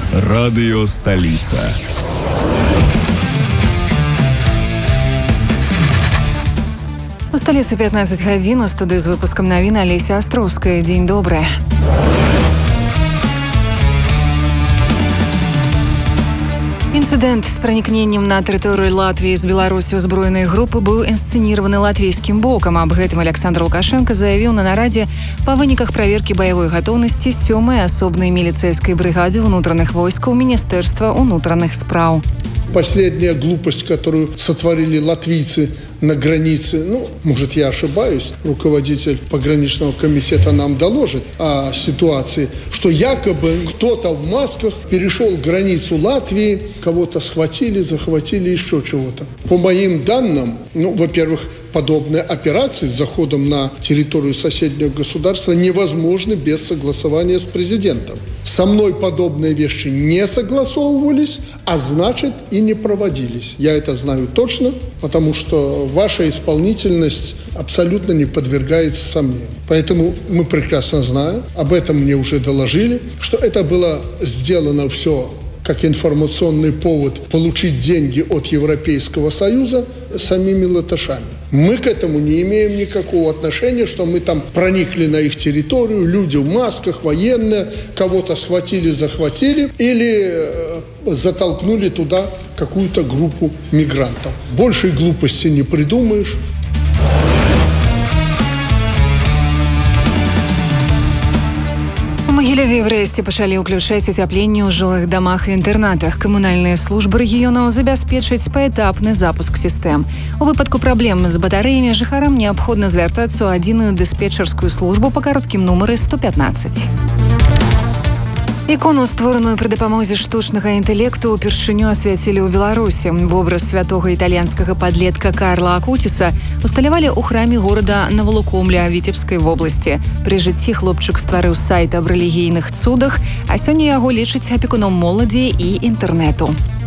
Радыё «Столица». У столице 15 гадзін, у студыі з выпускам навін Олеся Островская. Дзень добры. Інцыдэнт з пранікненнем на тэрыторыю Латвіі з Беларусі ўзброенай групы быў інсцэніраваны латвійскім бокам. Аб гэтым Александр Лукашенко заявіў на нарадзе па выніках праверкі баявой гатоўнасці 7-й асобнай міліцэйскай брыгады ўнутраных войскаў Міністэрства ўнутраных спраў. Последняя глупость, которую сотворили латвийцы на границе, может, я ошибаюсь, руководитель пограничного комитета нам доложит о ситуации, что якобы кто-то в масках перешел границу Латвии, кого-то схватили, захватили, еще чего-то. По моим данным, во-первых, подобные операции с заходом на территорию соседнего государства невозможны без согласования с президентом. Со мной подобные вещи не согласовывались, а значит и не проводились. Я это знаю точно, потому что ваша исполнительность абсолютно не подвергается сомнению. Поэтому мы прекрасно знаем, об этом мне уже доложили, что это было сделано все как информационный повод получить деньги от Европейского Союза самими латышами. Мы к этому не имеем никакого отношения, что мы там проникли на их территорию, люди в масках, военные, кого-то схватили, захватили или затолкнули туда какую-то группу мигрантов. Большей глупости не придумаешь. У Магілеве врэшце пачалі ўключаць ацяпленне ў жылых дамах і інтэрнатах. Камунальныя службы рэгіёнаў забяспечаць паэтапны запуск сістэм. У выпадку праблем з батарэямі жыхарам неабходна звяртацца ў адзіную дыспетчарскую службу па кароткім нумары 115. Ікону, створаную пры дапамозе штучнага інтэлекту, упершыню асвяцілі ў Беларусі. Вобраз святога італьянскага падлетка Карла Акуціса усталявалі ў храме горада Навалукомля Віцебскай вобласці. Пры жыцці хлопчык стварыў сайт аб рэлігійных цудах, а сёння яго лічаць апекуном моладзі і інтэрнэту.